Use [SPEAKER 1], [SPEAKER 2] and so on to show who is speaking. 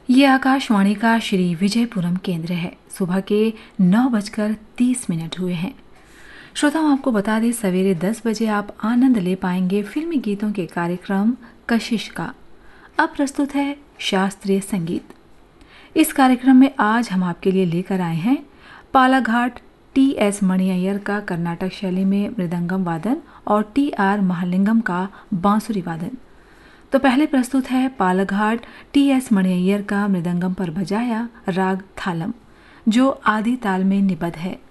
[SPEAKER 1] ये आकाशवाणी का श्री विजयपुरम केंद्र है। सुबह के 9:30 हुए हैं। श्रोताओं, आपको बता दें सवेरे 10 बजे आप आनंद ले पाएंगे फिल्मी गीतों के कार्यक्रम कशिश का। अब प्रस्तुत है शास्त्रीय संगीत। इस कार्यक्रम में आज हम आपके लिए लेकर आए हैं पालाघाट टी.एस. मणि अय्यर का कर्नाटक शैली में मृदंगम वादन और टी.आर. महालिंगम का बांसुरी वादन। तो पहले प्रस्तुत है पालाघाट टी.एस. मणि अय्यर का मृदंगम पर बजाया राग थालम, जो आदि ताल में निबद्ध है।